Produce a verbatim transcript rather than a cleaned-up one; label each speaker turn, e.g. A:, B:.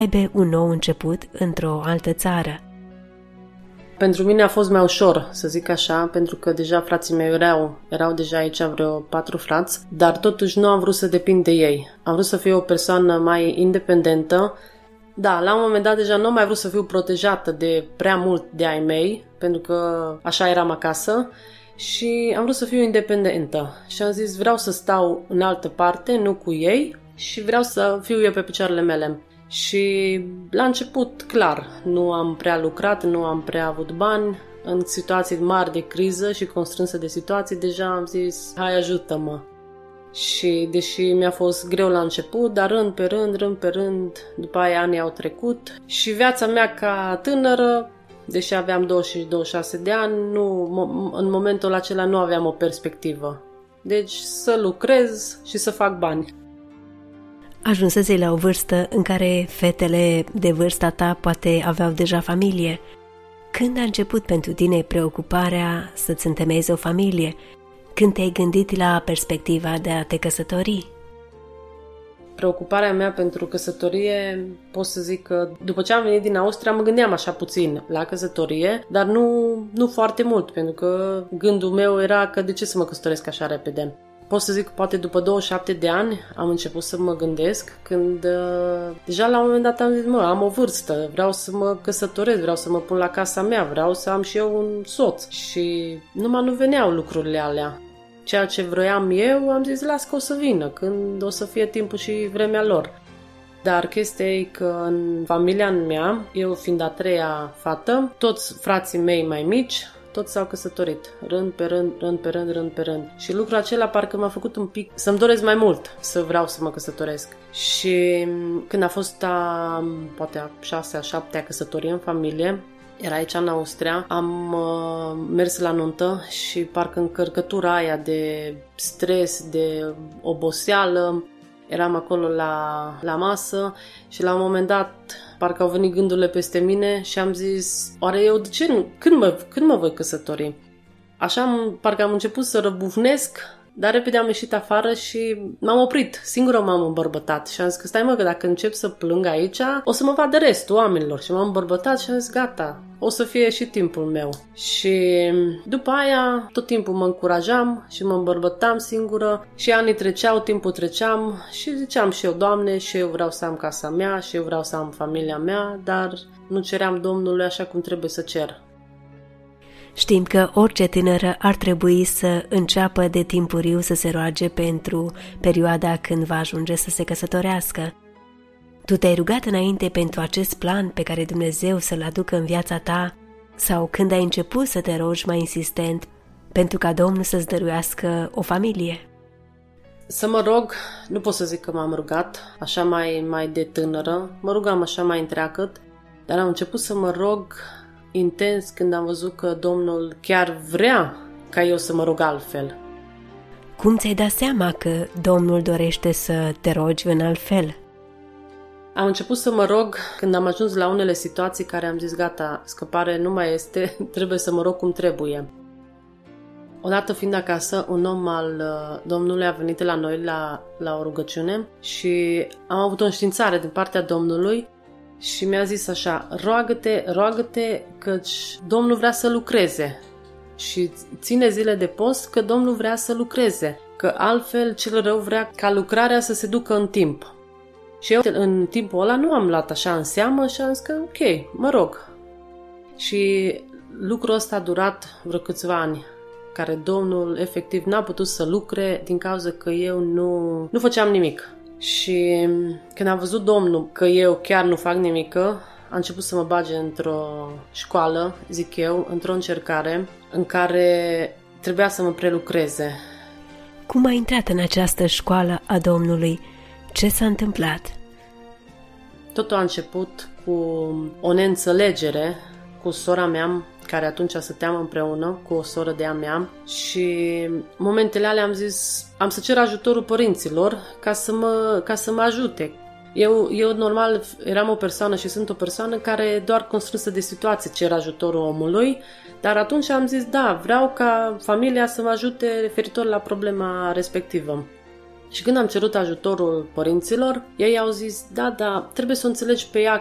A: aibă un nou început într-o altă țară.
B: Pentru mine a fost mai ușor, să zic așa, pentru că deja frații mei erau, erau deja aici vreo patru frați, dar totuși nu am vrut să depind de ei. Am vrut să fiu o persoană mai independentă. Da, la un moment dat deja nu am mai vrut să fiu protejată de prea mult de ai mei, pentru că așa eram acasă, și am vrut să fiu independentă. Și am zis, vreau să stau în altă parte, nu cu ei, și vreau să fiu eu pe picioarele mele. Și la început, clar, nu am prea lucrat, nu am prea avut bani. În situații mari de criză și constrânsă de situații, deja am zis, hai ajută-mă. Și deși mi-a fost greu la început, dar rând pe rând, rând pe rând, după aia anii au trecut. Și viața mea ca tânără, deși aveam douăzeci și douăzeci și șase de ani, nu, în momentul acela nu aveam o perspectivă. Deci să lucrez și să fac bani.
A: Ajunsese la o vârstă în care fetele de vârsta ta poate aveau deja familie. Când a început pentru tine preocuparea să-ți întemeiezi o familie? Când te-ai gândit la perspectiva de a te căsători?
B: Preocuparea mea pentru căsătorie, pot să zic că după ce am venit din Austria mă gândeam așa puțin la căsătorie, dar nu, nu foarte mult, pentru că gândul meu era că de ce să mă căsătoresc așa repede. Pot să zic că poate după douăzeci și șapte de ani am început să mă gândesc, când uh, deja la un moment dat am zis, mă, am o vârstă, vreau să mă căsătoresc, vreau să mă pun la casa mea, vreau să am și eu un soț. Și numai nu veneau lucrurile alea. Ceea ce vroiam eu, am zis, las că o să vină, când o să fie timpul și vremea lor. Dar chestia e că în familia mea, eu fiind a treia fată, toți frații mei mai mici, toți s-au căsătorit, rând pe rând, rând pe rând, rând pe rând. Și lucrul acela parcă m-a făcut un pic să-mi doresc mai mult să vreau să mă căsătoresc. Și când a fost a, poate a șasea, a șaptea căsătorie în familie, era aici în Austria, am uh, mers la nuntă și parcă încărcătura aia de stres, de oboseală, eram acolo la, la masă și la un moment dat parcă au venit gândurile peste mine și am zis, oare eu de ce nu? Când mă, când mă voi căsători? Așa am, parcă am început să răbufnesc, dar repede am ieșit afară și m-am oprit. Singură m-am îmbărbătat și am zis că stai mă, că dacă încep să plâng aici, o să mă vadă restul oamenilor. Și m-am îmbărbătat și am zis gata, o să fie și timpul meu. Și după aia tot timpul mă încurajam și mă îmbărbătam singură și anii treceau, timpul treceam și ziceam și eu, Doamne, și eu vreau să am casa mea și eu vreau să am familia mea, dar nu ceream Domnului așa cum trebuie să cer.
A: Știm că orice tânără ar trebui să înceapă de timpuriu să se roage pentru perioada când va ajunge să se căsătorească. Tu te-ai rugat înainte pentru acest plan pe care Dumnezeu să-l aducă în viața ta sau când ai început să te rogi mai insistent pentru ca Domnul să-ți dăruiască o familie?
B: Să mă rog, nu pot să zic că m-am rugat așa mai, mai de tânără, mă rugam așa mai întreagăt, dar am început să mă rog intens când am văzut că Domnul chiar vrea ca eu să mă rog altfel.
A: Cum ți-ai dat seama că Domnul dorește să te rogi în alt fel?
B: Am început să mă rog când am ajuns la unele situații care am zis gata, scăpare nu mai este, trebuie să mă rog cum trebuie. Odată fiind acasă, un om al Domnului a venit la noi la, la o rugăciune și am avut o înștiințare din partea Domnului și mi-a zis așa, roagă-te, roagă-te căci Domnul vrea să lucreze și ține zile de post că Domnul vrea să lucreze, că altfel cel rău vrea ca lucrarea să se ducă în timp. Și eu în timpul ăla nu am luat așa în seamă și am zis că ok, mă rog. Și lucrul ăsta a durat vreo câțiva ani, care Domnul efectiv n-a putut să lucre din cauza că eu nu, nu făceam nimic. Și când am văzut Domnul că eu chiar nu fac nimică, a început să mă bage într-o școală, zic eu, într-o încercare în care trebuia să mă prelucreze.
A: Cum ai intrat în această școală a Domnului? Ce s-a întâmplat?
B: Totul a început cu o neînțelegere cu sora mea, care atunci stăteam împreună cu o soră de-a mea și în momentele alea am zis, am să cer ajutorul părinților ca să mă, ca să mă ajute. Eu, eu normal eram o persoană și sunt o persoană care doar constrânsă de situație cer ajutorul omului, dar atunci am zis, da, vreau ca familia să mă ajute referitor la problema respectivă. Și când am cerut ajutorul părinților, ei au zis, da, da, trebuie să o înțelegi pe ea